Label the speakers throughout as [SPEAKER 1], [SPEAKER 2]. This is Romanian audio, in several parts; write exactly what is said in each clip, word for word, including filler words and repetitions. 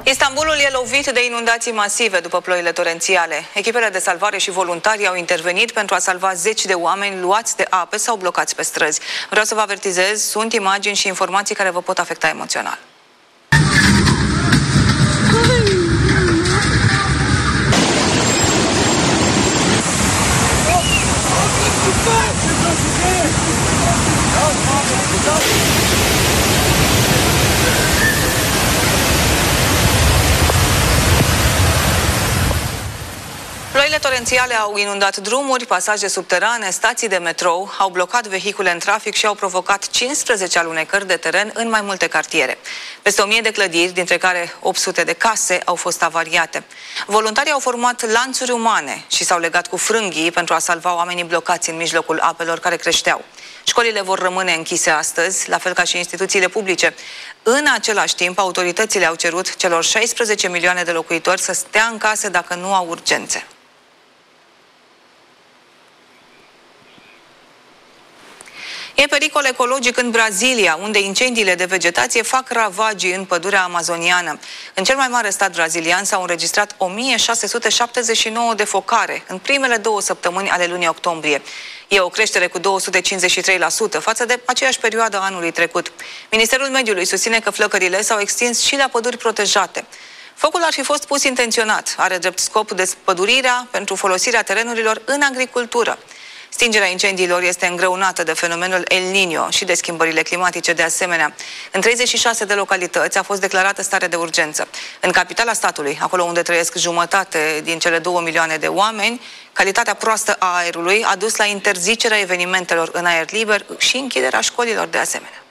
[SPEAKER 1] Istanbulul e lovit de inundații masive după ploile torențiale. Echipele de salvare și voluntarii au intervenit pentru a salva zeci de oameni luați de ape sau blocați pe străzi. Vreau să vă avertizez, sunt imagini și informații care vă pot afecta emoțional. Ploile torențiale au inundat drumuri, pasaje subterane, stații de metrou, au blocat vehicule în trafic și au provocat cincisprezece alunecări de teren în mai multe cartiere. Peste o mie de clădiri, dintre care opt sute de case, au fost avariate. Voluntarii au format lanțuri umane și s-au legat cu frânghii pentru a salva oamenii blocați în mijlocul apelor care creșteau. Școlile vor rămâne închise astăzi, la fel ca și instituțiile publice. În același timp, autoritățile au cerut celor șaisprezece milioane de locuitori să stea în case dacă nu au urgențe. E pericol ecologic în Brazilia, unde incendiile de vegetație fac ravagii în pădurea amazoniană. În cel mai mare stat brazilian s-au înregistrat o mie șase sute șaptezeci și nouă de focare în primele două săptămâni ale lunii octombrie. E o creștere cu două sute cincizeci și trei la sută față de aceeași perioadă anului trecut. Ministerul Mediului susține că flăcările s-au extins și la păduri protejate. Focul ar fi fost pus intenționat, are drept scop despădurirea pentru folosirea terenurilor în agricultură. Stingerea incendiilor este îngreunată de fenomenul El Niño și de schimbările climatice de asemenea. În treizeci și șase de localități a fost declarată stare de urgență. În capitala statului, acolo unde trăiesc jumătate din cele două milioane de oameni, calitatea proastă a aerului a dus la interzicerea evenimentelor în aer liber și închiderea școlilor de asemenea.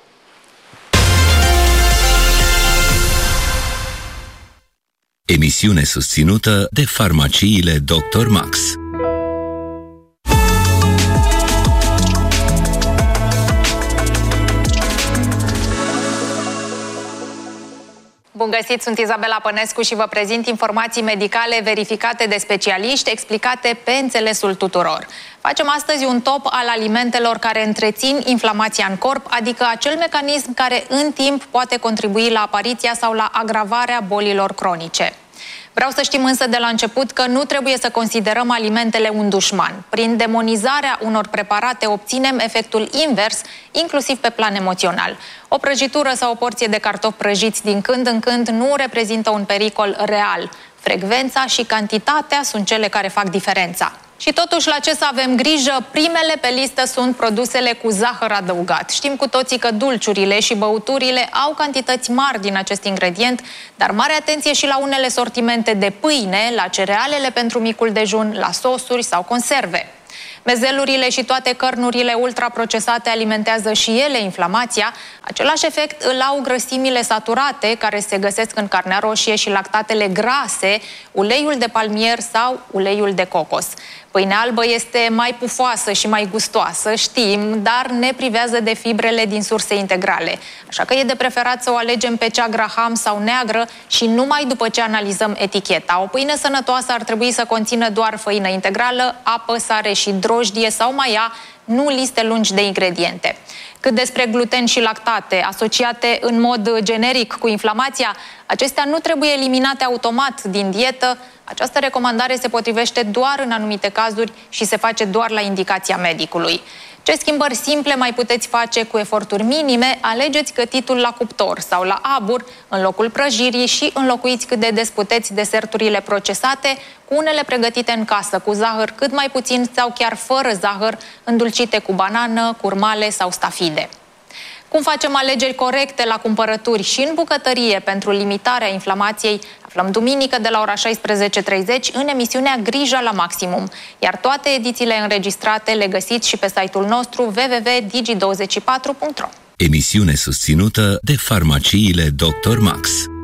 [SPEAKER 2] Emisiune susținută de farmaciile doctor Max.
[SPEAKER 3] Bun găsit, sunt Izabela Pănescu și vă prezint informații medicale verificate de specialiști, explicate pe înțelesul tuturor. Facem astăzi un top al alimentelor care întrețin inflamația în corp, adică acel mecanism care în timp poate contribui la apariția sau la agravarea bolilor cronice. Vreau să știm însă de la început că nu trebuie să considerăm alimentele un dușman. Prin demonizarea unor preparate obținem efectul invers, inclusiv pe plan emoțional. O prăjitură sau o porție de cartofi prăjiți din când în când nu reprezintă un pericol real. Frecvența și cantitatea sunt cele care fac diferența. Și totuși, la ce să avem grijă, primele pe listă sunt produsele cu zahăr adăugat. Știm cu toții că dulciurile și băuturile au cantități mari din acest ingredient, dar mare atenție și la unele sortimente de pâine, la cerealele pentru micul dejun, la sosuri sau conserve. Mezelurile și toate cărnurile ultraprocesate alimentează și ele inflamația. Același efect îl au grăsimile saturate, care se găsesc în carnea roșie, și lactatele grase, uleiul de palmier sau uleiul de cocos. Pâinea albă este mai pufoasă și mai gustoasă, știm, dar ne privează de fibrele din surse integrale. Așa că e de preferat să o alegem pe cea graham sau neagră și numai după ce analizăm eticheta. O pâine sănătoasă ar trebui să conțină doar făină integrală, apă, sare și drojdie sau maia, nu liste lungi de ingrediente. Cât despre gluten și lactate, asociate în mod generic cu inflamația, acestea nu trebuie eliminate automat din dietă. Această recomandare se potrivește doar în anumite cazuri și se face doar la indicația medicului. Ce schimbări simple mai puteți face cu eforturi minime? Alegeți gătitul la cuptor sau la abur în locul prăjirii și înlocuiți cât de des puteți deserturile procesate cu unele pregătite în casă, cu zahăr cât mai puțin sau chiar fără zahăr, îndulcite cu banană, curmale sau stafide. Cum facem alegeri corecte la cumpărături și în bucătărie pentru limitarea inflamației, aflăm duminică de la ora șaisprezece și treizeci în emisiunea Grija la Maximum. Iar toate edițiile înregistrate le găsiți și pe site-ul nostru w w w punct digi douăzeci și patru punct ro.
[SPEAKER 2] Emisiune susținută de farmaciile doctor Max.